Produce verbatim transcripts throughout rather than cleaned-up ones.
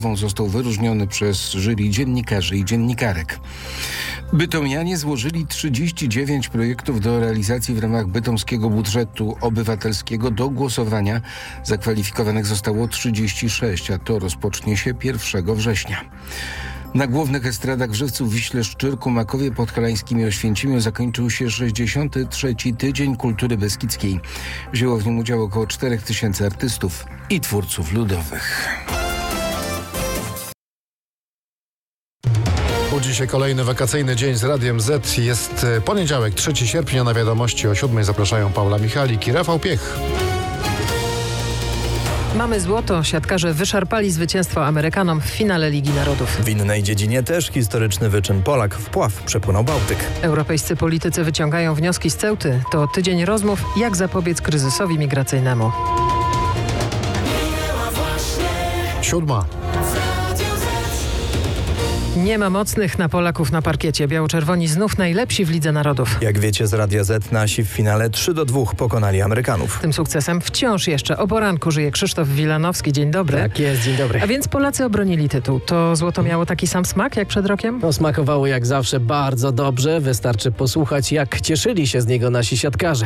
Został wyróżniony przez jury dziennikarzy i dziennikarek. Bytomianie złożyli trzydzieści dziewięć projektów do realizacji w ramach bytomskiego budżetu obywatelskiego. Do głosowania zakwalifikowanych zostało trzydzieści sześć, a to rozpocznie się pierwszego września. Na głównych estradach w Żywcu, Wiśle, Szczyrku, Makowie Podhalańskim i Oświęcimiu zakończył się sześćdziesiąty trzeci Tydzień Kultury Beskidzkiej. Wzięło w nim udział około czterech tysięcy artystów i twórców ludowych. Budzi się kolejny wakacyjny dzień z Radiem Z. Jest poniedziałek, trzeciego sierpnia. Na wiadomości o siódmej zapraszają Paula Michalik i Rafał Piech. Mamy złoto. Siatkarze wyszarpali zwycięstwo Amerykanom w finale Ligi Narodów. W innej dziedzinie też historyczny wyczyn. Polak w Pław przepłynął Bałtyk. Europejscy politycy wyciągają wnioski z Ceuty. To tydzień rozmów, jak zapobiec kryzysowi migracyjnemu. Siódma. Nie ma mocnych na Polaków na parkiecie. Biało-czerwoni znów najlepsi w Lidze Narodów. Jak wiecie z Radia Z, nasi w finale trzy do dwóch pokonali Amerykanów. Tym sukcesem wciąż jeszcze o poranku żyje Krzysztof Wilanowski. Dzień dobry. Tak jest, dzień dobry. A więc Polacy obronili tytuł. To złoto miało taki sam smak jak przed rokiem? No, smakowało jak zawsze bardzo dobrze. Wystarczy posłuchać, jak cieszyli się z niego nasi siatkarze.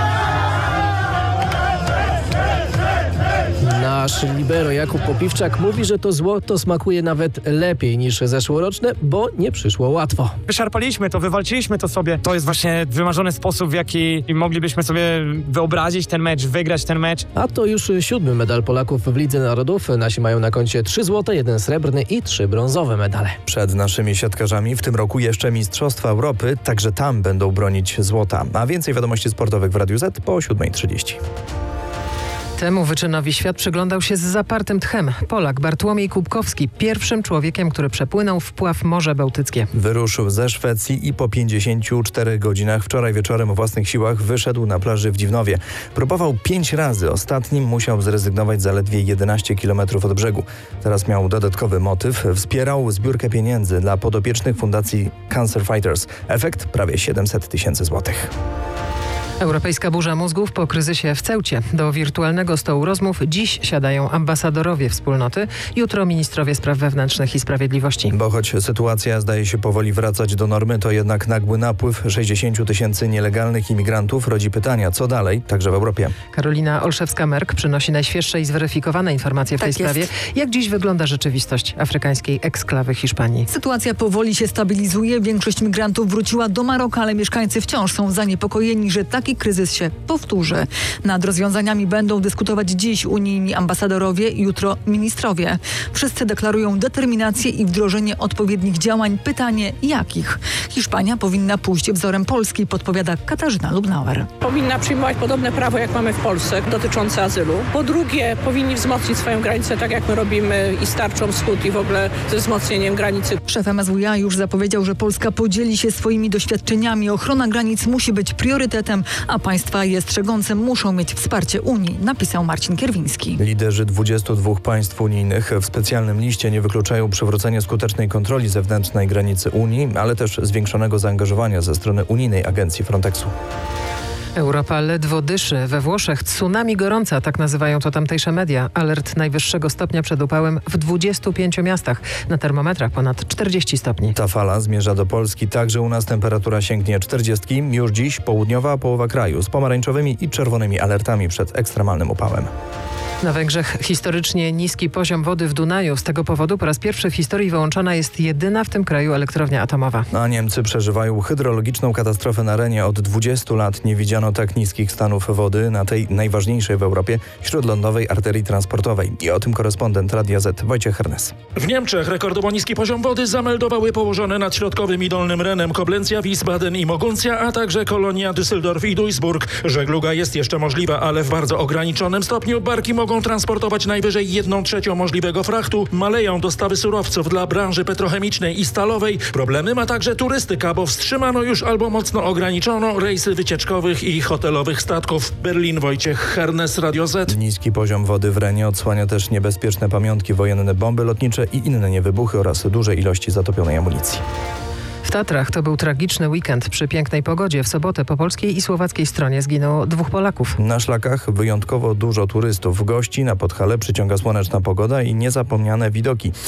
Nasz libero Jakub Popiwczak mówi, że to złoto smakuje nawet lepiej niż zeszłoroczne, bo nie przyszło łatwo. Wyszarpaliśmy to, wywalczyliśmy to sobie. To jest właśnie wymarzony sposób, w jaki moglibyśmy sobie wyobrazić ten mecz, wygrać ten mecz. A to już siódmy medal Polaków w Lidze Narodów. Nasi mają na koncie trzy złote, jeden srebrny i trzy brązowe medale. Przed naszymi siatkarzami w tym roku jeszcze Mistrzostwa Europy, także tam będą bronić złota. A więcej wiadomości sportowych w Radiu Z po siódmej trzydzieści. Temu wyczynowi świat przyglądał się z zapartym tchem. Polak Bartłomiej Kubkowski, pierwszym człowiekiem, który przepłynął w Pław Morze Bałtyckie. Wyruszył ze Szwecji i po pięćdziesięciu czterech godzinach wczoraj wieczorem o własnych siłach wyszedł na plaży w Dziwnowie. Próbował pięć razy, ostatnim musiał zrezygnować zaledwie jedenaście kilometrów od brzegu. Teraz miał dodatkowy motyw, wspierał zbiórkę pieniędzy dla podopiecznych fundacji Cancer Fighters. Efekt prawie siedemset tysięcy złotych. Europejska burza mózgów po kryzysie w Ceucie. Do wirtualnego stołu rozmów dziś siadają ambasadorowie wspólnoty, jutro ministrowie spraw wewnętrznych i sprawiedliwości. Bo choć sytuacja zdaje się powoli wracać do normy, to jednak nagły napływ sześćdziesięciu tysięcy nielegalnych imigrantów rodzi pytania, co dalej, także w Europie. Karolina Olszewska-Merk przynosi najświeższe i zweryfikowane informacje w tej tak sprawie. Jest. Jak dziś wygląda rzeczywistość afrykańskiej eksklawy Hiszpanii? Sytuacja powoli się stabilizuje. Większość migrantów wróciła do Maroka, ale mieszkańcy wciąż są zaniepokojeni, że taki kryzys się powtórzy. Nad rozwiązaniami będą dyskutować dziś unijni ambasadorowie, jutro ministrowie. Wszyscy deklarują determinację i wdrożenie odpowiednich działań. Pytanie jakich? Hiszpania powinna pójść wzorem Polski, podpowiada Katarzyna Lubnauer. Powinna przyjmować podobne prawo, jak mamy w Polsce, dotyczące azylu. Po drugie, powinni wzmocnić swoją granicę, tak jak my robimy i z Tarczą Wschód i w ogóle ze wzmocnieniem granicy. Szef M S W iA już zapowiedział, że Polska podzieli się swoimi doświadczeniami. Ochrona granic musi być priorytetem, a państwa je strzegące muszą mieć wsparcie Unii, napisał Marcin Kierwiński. Liderzy dwudziestu dwóch państw unijnych w specjalnym liście nie wykluczają przywrócenia skutecznej kontroli zewnętrznej granicy Unii, ale też zwiększonego zaangażowania ze strony unijnej agencji Frontexu. Europa ledwo dyszy. We Włoszech tsunami gorąca, tak nazywają to tamtejsze media. Alert najwyższego stopnia przed upałem w dwudziestu pięciu miastach. Na termometrach ponad czterdzieści stopni. Ta fala zmierza do Polski. Także u nas temperatura sięgnie czterdziestki. Już dziś południowa połowa kraju z pomarańczowymi i czerwonymi alertami przed ekstremalnym upałem. Na Węgrzech historycznie niski poziom wody w Dunaju. Z tego powodu po raz pierwszy w historii wyłączona jest jedyna w tym kraju elektrownia atomowa. A Niemcy przeżywają hydrologiczną katastrofę na Renie. Od dwudziestu lat nie widziano tak niskich stanów wody na tej najważniejszej w Europie śródlądowej arterii transportowej. I o tym korespondent Radia Z Wojciech Hernes. W Niemczech rekordowo niski poziom wody zameldowały położone nad środkowym i dolnym Renem Koblencja, Wiesbaden i Moguncja, a także Kolonia, Düsseldorf i Duisburg. Żegluga jest jeszcze możliwa, ale w bardzo ograniczonym stopniu. Barki mogą transportować najwyżej jedną trzecią możliwego frachtu. Maleją dostawy surowców dla branży petrochemicznej i stalowej. Problemy ma także turystyka, bo wstrzymano już albo mocno ograniczono rejsy wycieczkowych i hotelowych statków. Berlin, Wojciech Hernes, Radio Z. Niski poziom wody w Renie odsłania też niebezpieczne pamiątki wojenne, bomby lotnicze i inne niewybuchy oraz duże ilości zatopionej amunicji. W Tatrach to był tragiczny weekend. Przy pięknej pogodzie w sobotę po polskiej i słowackiej stronie zginęło dwóch Polaków. Na szlakach wyjątkowo dużo turystów. Gości na Podhale przyciąga słoneczna pogoda i niezapomniane widoki.